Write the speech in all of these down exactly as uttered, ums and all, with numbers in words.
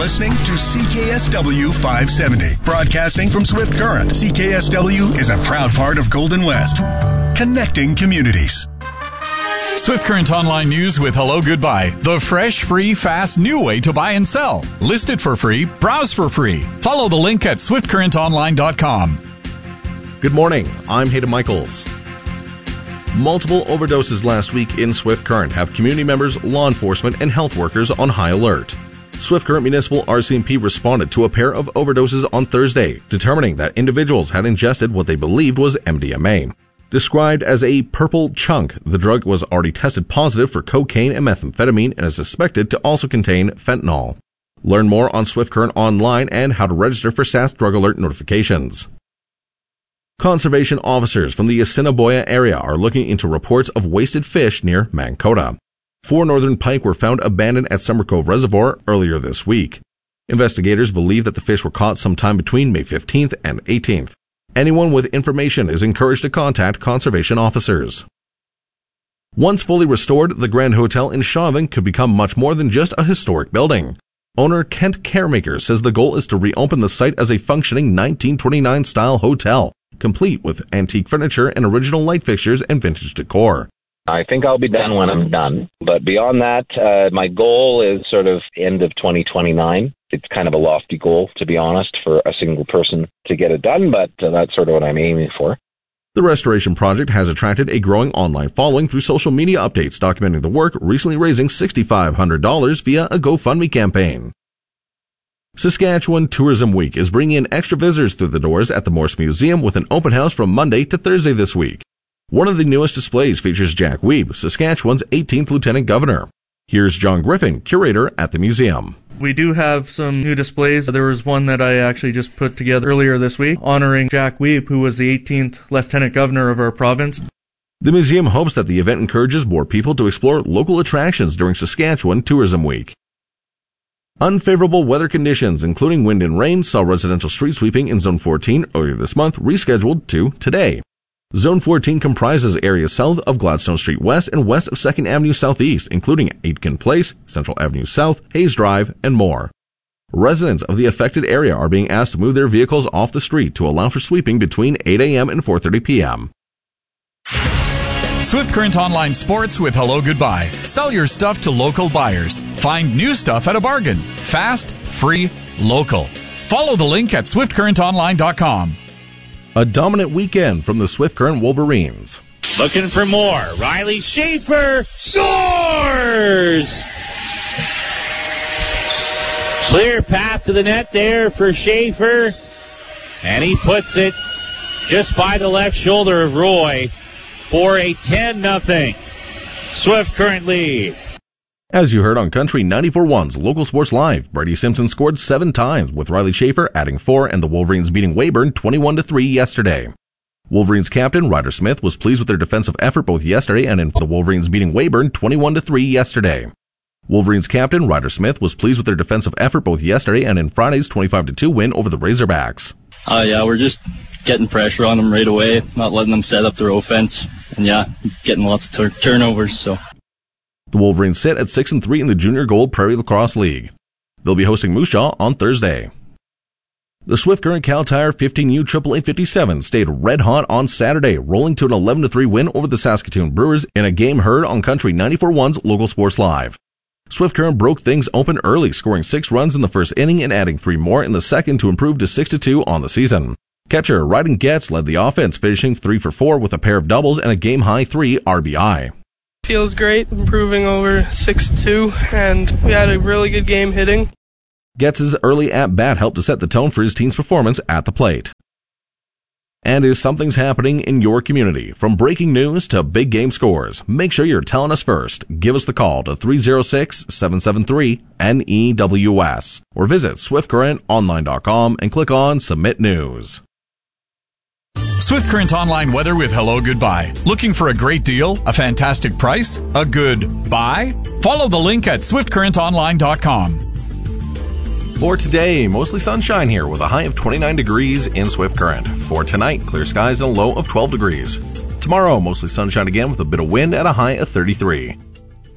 listening to C K S W five seventy. Broadcasting from Swift Current, C K S W is a proud part of Golden West. Connecting communities. Swift Current Online News with Hello Goodbye. The fresh, free, fast, new way to buy and sell. List it for free. Browse for free. Follow the link at swift current online dot com. Good morning. I'm Hayden Michaels. Multiple overdoses last week in Swift Current have community members, law enforcement, and health workers on high alert. Swift Current Municipal R C M P responded to a pair of overdoses on Thursday, determining that individuals had ingested what they believed was M D M A. Described as a purple chunk, the drug was already tested positive for cocaine and methamphetamine and is suspected to also contain fentanyl. Learn more on Swift Current Online and how to register for S A S Drug Alert notifications. Conservation officers from the Assiniboia area are looking into reports of wasted fish near Mankota. Four northern pike were found abandoned at Summer Cove Reservoir earlier this week. Investigators believe that the fish were caught sometime between May fifteenth and eighteenth. Anyone with information is encouraged to contact conservation officers. Once fully restored, the Grand Hotel in Chauvin could become much more than just a historic building. Owner Kent Caremaker says the goal is to reopen the site as a functioning nineteen twenty-nine style hotel, complete with antique furniture and original light fixtures and vintage decor. I think I'll be done when I'm done. But beyond that, uh, my goal is sort of end of twenty twenty-nine. It's kind of a lofty goal, to be honest, for a single person to get it done, but uh, that's sort of what I'm aiming for. The restoration project has attracted a growing online following through social media updates documenting the work, recently raising six thousand five hundred dollars via a GoFundMe campaign. Saskatchewan Tourism Week is bringing in extra visitors through the doors at the Morse Museum with an open house from Monday to Thursday this week. One of the newest displays features Jack Wiebe, Saskatchewan's eighteenth Lieutenant Governor. Here's John Griffin, curator at the museum. We do have some new displays. There was one that I actually just put together earlier this week, honoring Jack Wiebe, who was the eighteenth Lieutenant Governor of our province. The museum hopes that the event encourages more people to explore local attractions during Saskatchewan Tourism Week. Unfavorable weather conditions, including wind and rain, saw residential street sweeping in Zone fourteen earlier this month rescheduled to today. Zone fourteen comprises areas south of Gladstone Street West and west of second Avenue Southeast, including Aitken Place, Central Avenue South, Hayes Drive, and more. Residents of the affected area are being asked to move their vehicles off the street to allow for sweeping between eight a.m. and four thirty p.m. Swift Current Online Sports with Hello Goodbye. Sell your stuff to local buyers. Find new stuff at a bargain. Fast, free, local. Follow the link at swift current online dot com. A dominant weekend from the Swift Current Wolverines. Looking for more. Riley Schaefer scores! Clear path to the net there for Schaefer. And he puts it just by the left shoulder of Roy for a ten nothing Swift Current lead. As you heard on Country ninety-four point one's Local Sports Live, Brady Simpson scored seven times, with Riley Schaefer adding four and the Wolverines beating Weyburn twenty-one to three yesterday. Wolverines captain Ryder Smith was pleased with their defensive effort both yesterday and in the Wolverines beating Weyburn twenty-one to three yesterday. Wolverines captain Ryder Smith was pleased with their defensive effort both yesterday and in Friday's twenty-five to two win over the Razorbacks. Uh, yeah, we're just getting pressure on them right away, not letting them set up their offense, and yeah, getting lots of tur- turnovers, so... The Wolverines sit at six and three in the Junior Gold Prairie Lacrosse League. They'll be hosting Moose Jaw on Thursday. The Swift Current Cal Tire fifteen U triple A fifty-seven stayed red hot on Saturday, rolling to an eleven to three win over the Saskatoon Brewers in a game heard on Country ninety-four point one's Local Sports Live. Swift Current broke things open early, scoring six runs in the first inning and adding three more in the second to improve to six to two on the season. Catcher Ryden Getz led the offense, finishing three for four with a pair of doubles and a game-high three R B I. Feels great, improving over six to two, and we had a really good game hitting. Getz's early at-bat helped to set the tone for his team's performance at the plate. And as something's happening in your community, from breaking news to big game scores, make sure you're telling us first. Give us the call to three oh six, seven seven three, N E W S or visit swift current online dot com and click on Submit News. Swift Current Online weather with Hello Goodbye. Looking for a great deal? A fantastic price? A good buy? Follow the link at swift current online dot com. For today, mostly sunshine here with a high of twenty-nine degrees in Swift Current. For tonight, clear skies and a low of twelve degrees. Tomorrow, mostly sunshine again with a bit of wind at a high of thirty-three.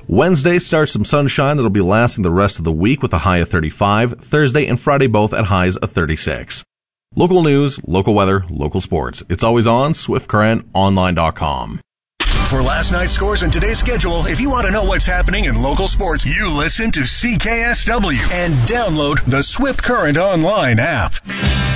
Wednesday starts some sunshine that'll be lasting the rest of the week with a high of thirty-five. Thursday and Friday both at highs of thirty-six. Local news, local weather, local sports. It's always on Swift Current Online dot com. For last night's scores and today's schedule, if you want to know what's happening in local sports, you listen to C K S W and download the Swift Current Online app.